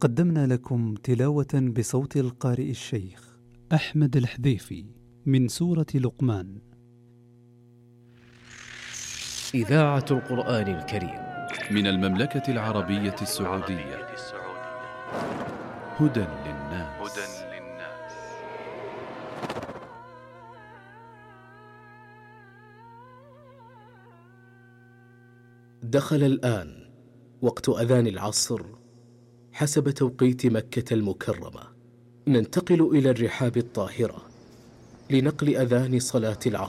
قدمنا لكم تلاوة بصوت القارئ الشيخ أحمد الحذيفي من سورة لقمان. إذاعة القرآن الكريم من المملكة العربية السعودية. هدى للناس. دخل الآن وقت أذان العصر حسب توقيت مكة المكرمة. ننتقل إلى الرحاب الطاهرة لنقل أذان صلاة العصر.